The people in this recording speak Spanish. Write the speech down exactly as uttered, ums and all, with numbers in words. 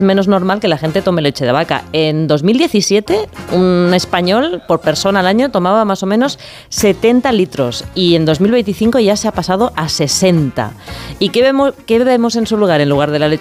menos normal que la gente tome leche de vaca. En dos mil diecisiete, un español por persona al año tomaba más o menos setenta litros y en dos mil veinticinco ya se ha pasado a sesenta. ¿Y qué vemos, qué bebemos en su lugar? En lugar de la leche